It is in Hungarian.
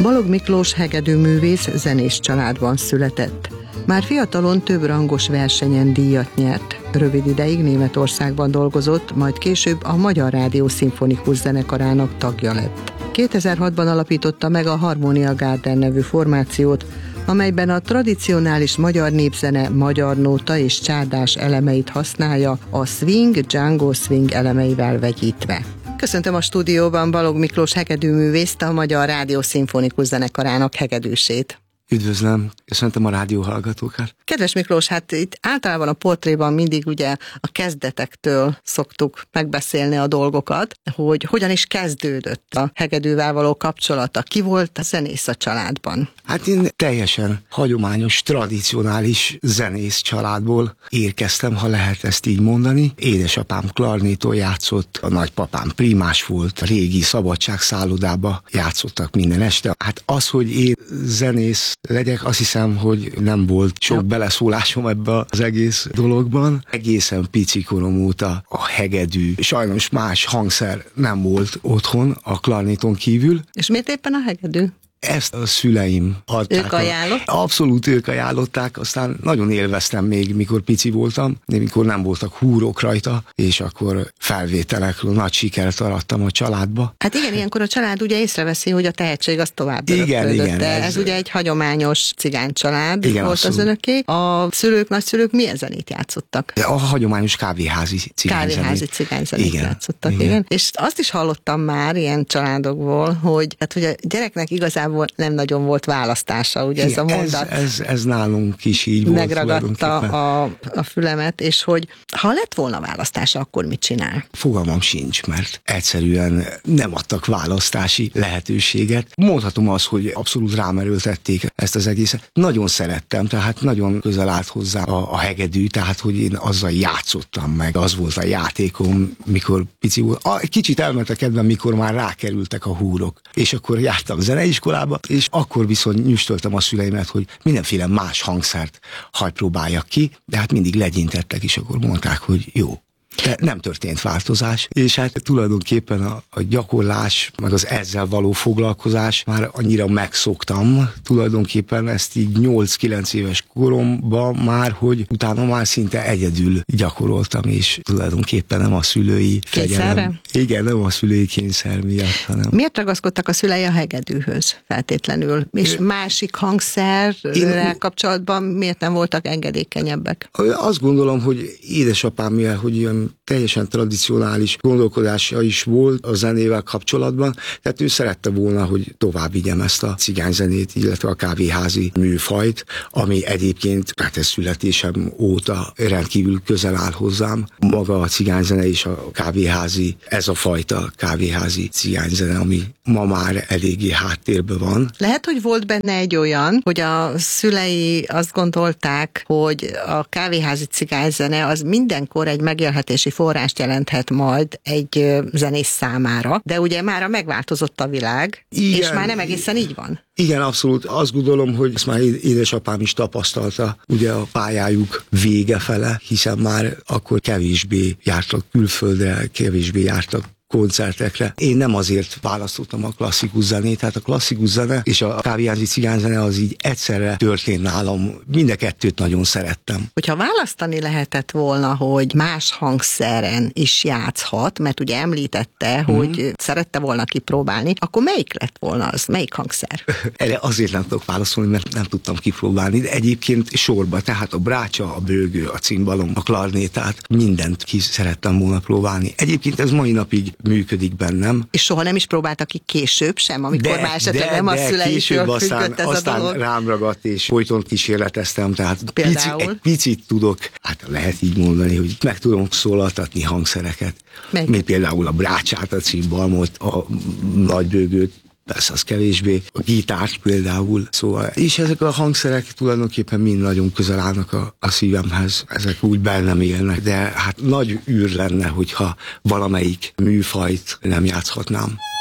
Balogh Miklós hegedűművész zenész családban született. Már fiatalon több rangos versenyen díjat nyert, rövid ideig Németországban dolgozott, majd később a Magyar Rádió Szimfonikus Zenekarának tagja lett. 2006-ban alapította meg a Harmonia Garden nevű formációt, amelyben a tradicionális magyar népzene magyar nóta és csárdás elemeit használja, a swing, Django swing elemeivel vegyítve. Köszöntöm a stúdióban Balogh Miklós hegedűművészt, a Magyar Rádió Szimfonikus Zenekarának hegedűsét. Üdvözlöm, köszöntöm a rádióhallgatókat. Kedves Miklós, hát itt általában a portréban mindig ugye a kezdetektől szoktuk megbeszélni a dolgokat, hogy hogyan is kezdődött a hegedűvel való kapcsolata. Ki volt a zenész a családban? Hát én teljesen hagyományos, tradicionális zenész családból érkeztem, ha lehet ezt így mondani. Édesapám klarnéton játszott, a nagypapám primás volt, a régi szabadságszállodába játszottak minden este. Hát az, hogy én zenész legyek, azt hiszem, hogy nem volt sok beleszólásom ebbe az egész dologban. Egészen pici korom óta a hegedű, sajnos más hangszer nem volt otthon a klarnéton kívül. És miért éppen a hegedű? Ezt a szüleim adták. Ők ajánlották? Abszolút ők ajánlották, aztán nagyon élveztem még, mikor pici voltam, de mikor nem voltak húrok rajta, és akkor felvételekről nagy sikert arattam a családba. Hát igen, ilyenkor a család ugye észreveszi, hogy a tehetség az tovább öröklődött. Igen, de ez ugye egy hagyományos cigány család volt abszolút. Az önöké. A szülők, nagyszülők milyen zenét játszottak? A hagyományos kávéházi cigányzenét játszottak, igen. És azt is hallottam már ilyen családokból, hogy a gyereknek igazából nem nagyon volt választása, ugye ez a mondat. Ez nálunk is így volt. Megragadta a fülemet, és hogy ha lett volna választása, akkor mit csinál? Fogalmam sincs, mert egyszerűen nem adtak választási lehetőséget. Mondhatom azt, hogy abszolút rámerőltették ezt az egészet. Nagyon szerettem, tehát nagyon közel állt hozzá a hegedű, tehát hogy én azzal játszottam meg, az volt a játékom, mikor pici volt. Kicsit elment a kedvem, mikor már rákerültek a húrok, és akkor jártam zeneiskolába, és akkor viszont nyüstöltem a szüleimet, hogy mindenféle más hangszert hagy próbáljak ki, de hát mindig legyintettek, és akkor mondták, hogy jó. De nem történt változás, és hát tulajdonképpen a gyakorlás, meg az ezzel való foglalkozás már annyira megszoktam, tulajdonképpen ezt így 8-9 éves koromban már, hogy utána már szinte egyedül gyakoroltam, és tulajdonképpen nem a szülői fegyelem. Igen, nem a szülői kényszer miatt, hanem. Miért ragaszkodtak a szülei a hegedűhöz feltétlenül? És másik hangszerrel kapcsolatban miért nem voltak engedékenyebbek? Azt gondolom, hogy édesapám, mivel hogy ilyen teljesen tradicionális gondolkodása is volt a zenével kapcsolatban, tehát ő szerette volna, hogy tovább vigyem ezt a cigányzenét, illetve a kávéházi műfajt, ami egyébként, hát ez születésem óta rendkívül közel áll hozzám. Maga a cigányzene és a kávéházi, ez a fajta kávéházi cigányzene, ami ma már eléggé háttérben van. Lehet, hogy volt benne egy olyan, hogy a szülei azt gondolták, hogy a kávéházi cigányzene az mindenkor egy megélhetési forrást jelenthet majd egy zenész számára, de ugye mára megváltozott a világ, igen, és már nem egészen így van. Igen, abszolút. Azt gondolom, hogy ezt már édesapám is tapasztalta, ugye a pályájuk vége fele, hiszen már akkor kevésbé jártak külföldre, kevésbé jártak koncertekre. Én nem azért választottam a klasszikus zenét, tehát a klasszikus zene és a kávéházi cigányzene az így egyszerre történt nálam. Mind a kettőt nagyon szerettem. Hogyha választani lehetett volna, hogy más hangszeren is játszhat, mert ugye említette, hogy szerette volna kipróbálni, akkor melyik lett volna az? Melyik hangszer? Erre azért nem tudok válaszolni, mert nem tudtam kipróbálni, de egyébként sorba, tehát a brácsa, a bőgő, a cimbalom, a klarnétát, mindent ki szerettem volna próbálni. Egyébként ez mai napig működik bennem. És soha nem is próbáltak ki később sem, amikor már esetleg nem a szüleitől függött ez a dolog? Aztán rám ragadt, és folyton kísérleteztem, tehát egy picit tudok, hát lehet így mondani, hogy meg tudom szólaltatni hangszereket. Mint például a brácsát, a cimbalmot, a nagybőgőt, persze az kevésbé, a gitárt például, szóval, és ezek a hangszerek tulajdonképpen mind nagyon közel állnak a szívemhez, ezek úgy bennem élnek, de hát nagy űr lenne, hogyha valamelyik műfajt nem játszhatnám.